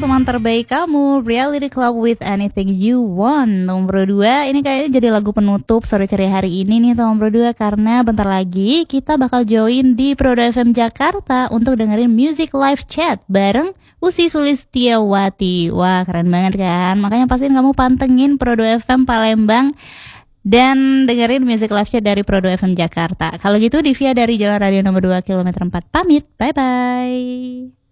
teman terbaik kamu, Reality Club with Anything You Want. Nomor 2, ini kayaknya jadi lagu penutup sore ceria hari ini nih nomor 2, karena bentar lagi kita bakal join di Prodo FM Jakarta untuk dengerin music live chat bareng Usi Sulistiawati. Wah, keren banget kan? Makanya pastiin kamu pantengin Prodo FM Palembang dan dengerin music live chat dari Prodo FM Jakarta. Kalau gitu Divya dari Jalan Radio nomor 2 kilometer 4 pamit. Bye bye.